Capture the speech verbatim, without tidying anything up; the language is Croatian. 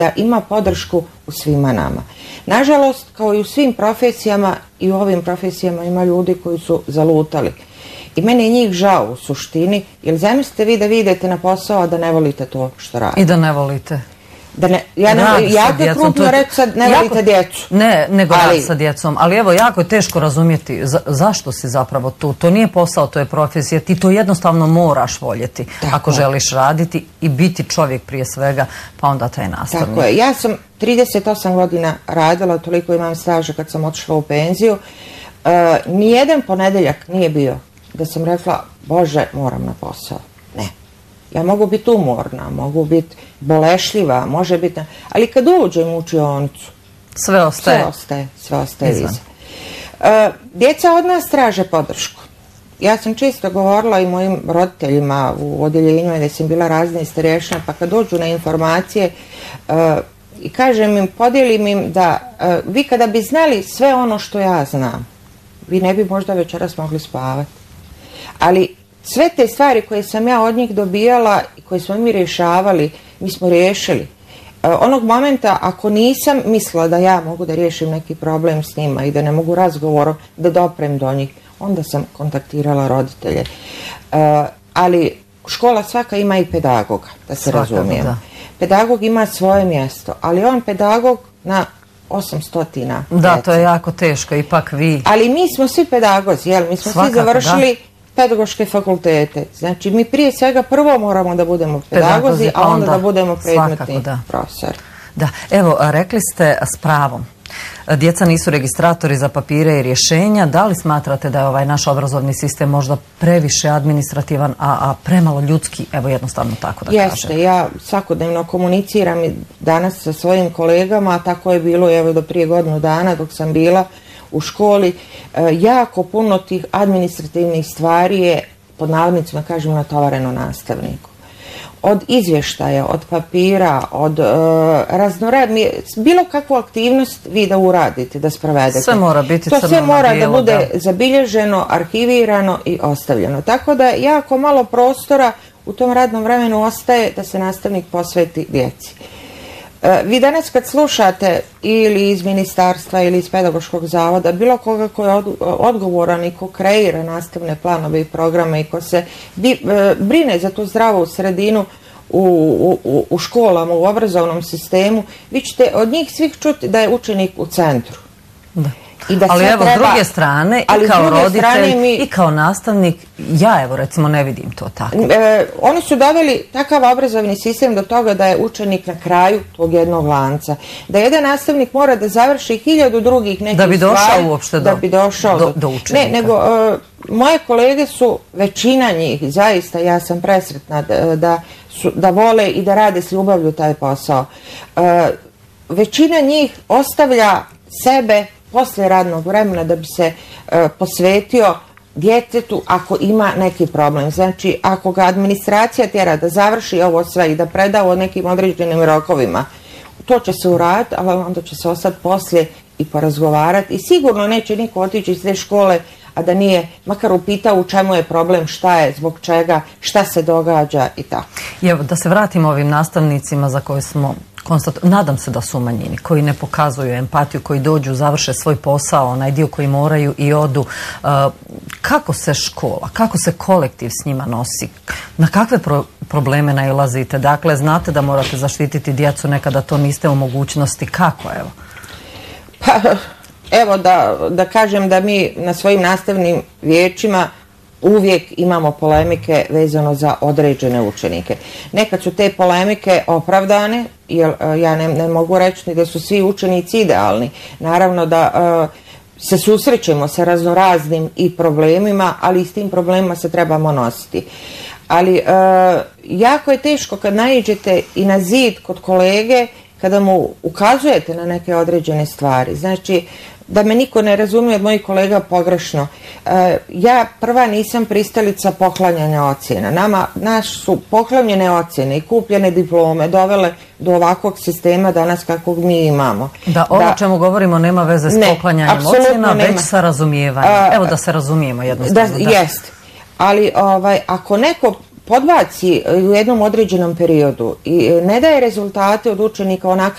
da ima podršku u svima nama. Nažalost, kao i u svim profesijama, i u ovim profesijama ima ljudi koji su zalutali. I meni je njih žao u suštini, jer zamislite vi da vi idete na posao, a da ne volite to što radite. I da ne volite. Da ne, ja ne, jako je krupno reći sad ne volite jako, djecu. Ne, nego ali, rad sa djecom. Ali evo, jako je teško razumjeti za, zašto si zapravo tu. To nije posao, to je profesija. Ti to jednostavno moraš voljeti tako ako želiš raditi i biti čovjek prije svega, pa onda taj nastavnik. Tako je. Ja sam trideset osam godina radila, toliko imam staža kad sam otišla u penziju. Uh, nijedan ponedeljak nije bio da sam rekla, Bože, moram na posao. Ne. Ja mogu biti umorna, mogu biti bolešljiva, može biti... Ali kad uđem u učionicu... Sve ostaje. Sve ostaje, sve ostaje iza. Uh, djeca od nas traže podršku. Ja sam čisto govorila i mojim roditeljima u odjeljenju gdje sam bila razne starješna, pa kad dođu na informacije uh, i kažem im, podijelim im da uh, vi kada bi znali sve ono što ja znam, vi ne bi možda večeras mogli spavati. Ali sve te stvari koje sam ja od njih dobijala i koje smo mi rješavali, mi smo riješili. E, onog momenta, ako nisam mislila da ja mogu da riješim neki problem s njima i da ne mogu razgovorom da doprem do njih, onda sam kontaktirala roditelje. E, ali škola svaka ima i pedagoga, da se razumijemo. Da. Pedagog ima svoje mjesto, ali on pedagog na osamstotina. Da, to je jako teško, ipak vi... Ali mi smo svi pedagozi, jel? Mi smo svakako, svi završili... Da. Pedagoške fakultete. Znači, mi prije svega prvo moramo da budemo pedagozi, a onda, onda da budemo predmetni da. profesori. Da, evo, rekli ste s pravom. Djeca nisu registratori za papire i rješenja. Da li smatrate da je ovaj naš obrazovni sistem možda previše administrativan, a, a premalo ljudski? Evo, jednostavno tako da Jeste, kažem. Jeste, ja svakodnevno komuniciram danas sa svojim kolegama, a tako je bilo evo do prije godinu dana dok sam bila u školi. E, jako puno tih administrativnih stvari je, pod navodnicima kažem, natovareno nastavniku. Od izvještaja, od papira, od e, raznoradnih, bilo kakvu aktivnost vi da uradite, da sprovedete. Sve mora biti crno na bijelo. To sve mora da bude da. zabilježeno, arhivirano i ostavljeno. Tako da jako malo prostora u tom radnom vremenu ostaje da se nastavnik posveti djeci. Vi danas kad slušate ili iz ministarstva ili iz pedagoškog zavoda, bilo koga ko je odgovoran i ko kreira nastavne planove i programe i ko se brine za tu zdravu sredinu u, u, u školama, u obrazovnom sistemu, vi ćete od njih svih čuti da je učenik u centru. Da. I da ali evo, treba, s druge strane, i kao roditelj, mi, i kao nastavnik, ja evo recimo ne vidim to tako. E, oni su doveli takav obrazovni sistem do toga da je učenik na kraju tog jednog lanca. Da jedan nastavnik mora da završi hiljadu drugih nekih da bi došao stvari, uopšte do, da bi došao do, do učenika. Ne, nego e, moje kolege su, većina njih, zaista ja sam presretna da, da, su, da vole i da rade s ljubavlju taj posao. E, većina njih ostavlja sebe poslije radnog vremena da bi se e, posvetio djetetu ako ima neki problem. Znači, ako ga administracija tjera da završi ovo sve i da preda o nekim određenim rokovima, to će se uraditi, ali onda će se ostati poslije i porazgovarati. I sigurno neće niko otići iz te škole, a da nije makar upitao u čemu je problem, šta je, zbog čega, šta se događa i tako. I evo, da se vratimo ovim nastavnicima za koje smo Konstat, nadam se da su u manjini, koji ne pokazuju empatiju, koji dođu, završe svoj posao, onaj dio koji moraju i odu. Uh, kako se škola, kako se kolektiv s njima nosi? Na kakve pro probleme nailazite? Dakle, znate da morate zaštititi djecu, nekada to niste u mogućnosti. Kako, evo? Pa, evo da, da kažem da mi na svojim nastavnim vijećima uvijek imamo polemike vezano za određene učenike. Nekad su te polemike opravdane, jer ja ne, ne mogu reći ni da su svi učenici idealni. Naravno da uh, se susrećemo sa raznoraznim i problemima, ali i s tim problemima se trebamo nositi. Ali uh, jako je teško kad naiđete i na zid kod kolege, kada mu ukazujete na neke određene stvari. Znači, da me niko ne razumije od mojih kolega pogrešno. E, ja prva nisam pristalica poklanjanja ocjena. Nama, naš su poklanjene ocjene i kupljene diplome dovele do ovakvog sistema danas kakvog mi imamo. Da, ovo da, čemu govorimo nema veze s ne, poklanjanjem ocjena, već sa razumijevanjem. A, Evo da se razumijemo jednostavno. Da, da. Jest. Ali ovaj, ako neko podbaci u jednom određenom periodu i ne daje rezultate od učenika onakav